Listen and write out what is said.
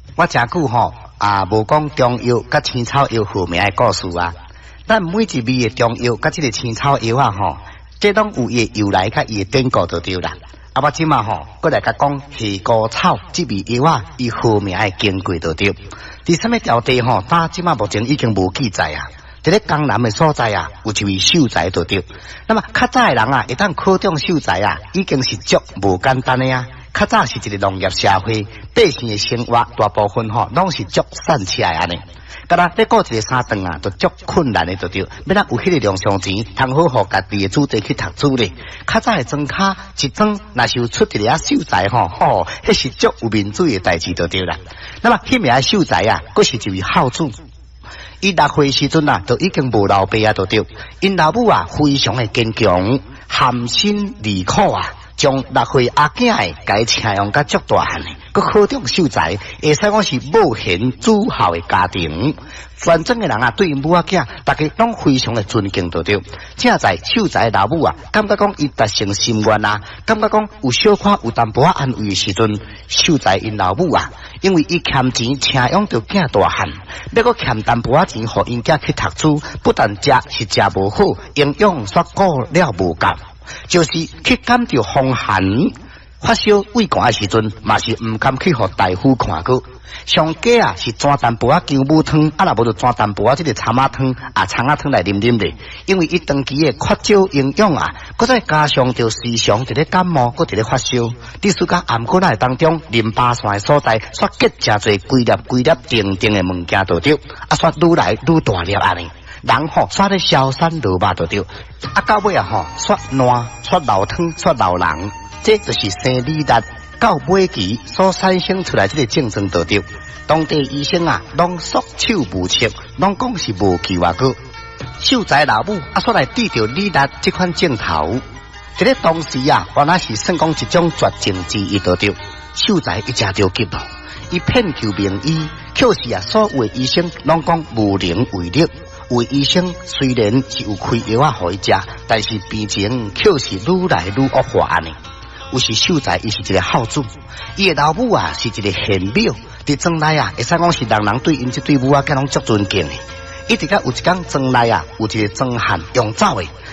我真久吼无讲中药甲青草药好名的故事啊。咱每一味的中药甲这个青草药啊吼，这拢有伊由来甲伊的典故就对啦。啊，我即马吼，过来甲讲黑菇草这味药啊，伊好名的经过就对。伫什么条地吼？咱即马目前已经无记载啊。伫咧江南的所在啊，有一位秀才就对。那么较早的人啊，会当考中秀才啊，已经是足无简单的啊。较早是一个农业社会，百姓的生活大部分吼，拢是足散起来安尼。甲咱咧过一个三顿啊，就足困难的就对。要咱有迄个良相钱，通好互家己的子弟去读书咧。较早的庄卡一庄，若是有出一个秀才吼，迄是足有面子的代志就对啦。那么迄名秀才啊，佫是一位孝子。伊6岁时阵啊，就已经无老爸啊，就对。因老母啊，非常的坚强，含辛茹苦啊。将6岁阿囝诶，甲伊请用甲足大汉诶，佮考中秀才，会使讲是母贤子孝诶家庭。全庄诶人啊，对因母仔囝，大家拢非常诶尊敬着着。正在秀才诶老母啊，感觉讲伊达成心愿啊，感觉讲有小可有淡薄安慰诶时阵，秀才因老母啊，因为伊欠钱请用着囝大汉，要佮欠淡薄钱，互因囝去读书，不但食是食无好，营养却顾了无够。就是去感到风寒发烧畏寒的时阵，嘛是唔敢去互大夫看过。上加啊是转淡薄姜母汤，啊若无就转淡薄这个参仔汤参仔汤来啉啉咧。因为伊长期的缺少营养啊，搁再加上着时常伫咧感冒，搁伫咧发烧，伫暑假颔骨内当中淋巴腺的所在，煞结真侪规粒定定的物件就对，煞愈来愈大粒安尼。人吼煞咧消散落肉就对，到尾啊吼煞烂、煞老汤、煞老人，这就是生理力到尾期所产生出来这个症状就对。当地医生啊，拢束手无策，拢讲是无救啊个。秀才老母煞来治疗力这款症头，这个当时啊，原来是算讲一种绝症之一就对。秀才一食着急咯，伊遍求名医，可是啊，所有的医生拢讲无能为力。有医生虽然是有开药啊，互伊食，但是病情却是愈来愈恶化安尼。有时秀才伊是一个孝子，伊的老母啊是一个贤母，伫庄内啊，会使讲是人人对因这对母啊，皆拢足尊敬的。一直到有一天庄内啊，有一个庄汉用走的，